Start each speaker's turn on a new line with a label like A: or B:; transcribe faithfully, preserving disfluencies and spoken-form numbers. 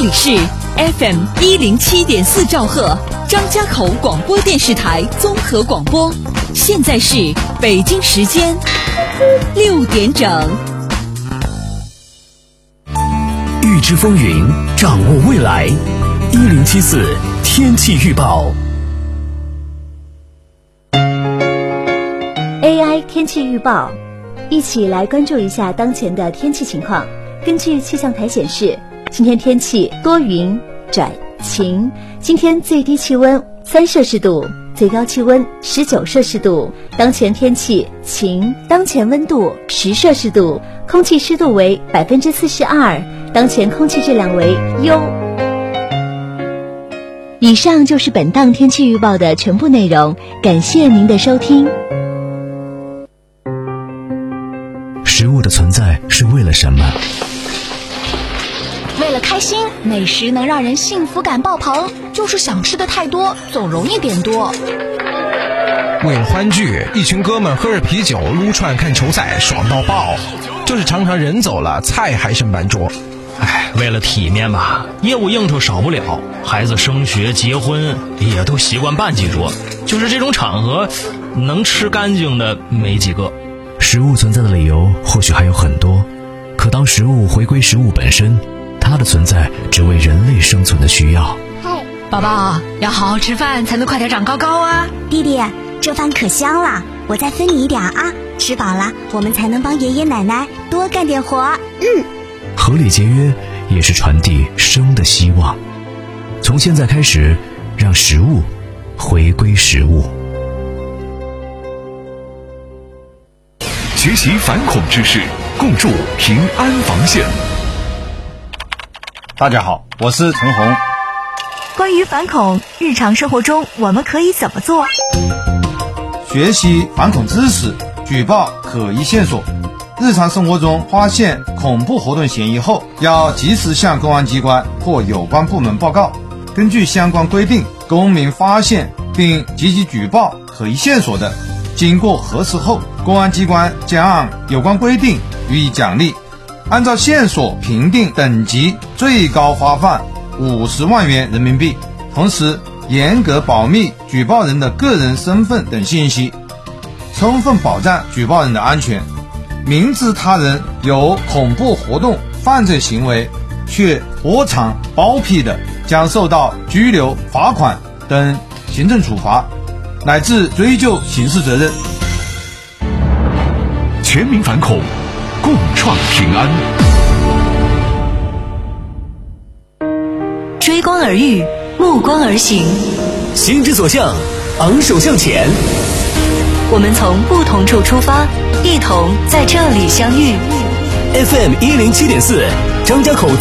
A: 里是 F M 一零七点四兆赫张家口广播电视台综合广播，现在是北京时间六点整。
B: 预知风云，掌握未来，一零七四天气预报。
C: A I 天气预报，一起来关注一下当前的天气情况。根据气象台显示，今天天气多云转晴，今天最低气温三摄氏度，最高气温十九摄氏度。当前天气晴，当前温度十摄氏度，空气湿度为百分之四十二，当前空气质量为优。以上就是本档天气预报的全部内容，感谢您的收听。
B: 食物的存在是为了什么？
D: 为了开心，美食能让人幸福感爆棚，就是想吃的太多，总容易点多。
E: 为了欢聚，一群哥们喝着啤酒撸串看球赛，爽到爆，就是常常人走了，菜还剩半桌。
F: 哎，为了体面嘛，业务应酬少不了，孩子升学结婚也都习惯办几桌，就是这种场合能吃干净的没几个。
B: 食物存在的理由或许还有很多，可当食物回归食物本身，它的存在只为人类生存的需要。
D: 宝宝要好好吃饭，才能快点长高高啊！
G: 弟弟，这饭可香了，我再分你一点啊！吃饱了，我们才能帮爷爷奶奶多干点活。嗯，
B: 合理节约也是传递生的希望。从现在开始，让食物回归食物。
H: 学习反恐知识，共筑平安防线。
I: 大家好，我是陈红。
J: 关于反恐，日常生活中我们可以怎么做？
I: 学习反恐知识，举报可疑线索。日常生活中发现恐怖活动嫌疑后，要及时向公安机关或有关部门报告。根据相关规定，公民发现并积极举报可疑线索的，经过核实后，公安机关将按有关规定予以奖励，按照线索评定等级，最高发放五十万元人民币。同时，严格保密举报人的个人身份等信息，充分保障举报人的安全。明知他人有恐怖活动犯罪行为，却窝藏包庇的，将受到拘留、罚款等行政处罚，乃至追究刑事责任。
H: 全民反恐，共创平安。
A: 追光而遇，目光而行，
B: 心之所向，昂首向前。
A: 我们从不同处出发，一同在这里相遇。
B: F M 一零七点四，张家口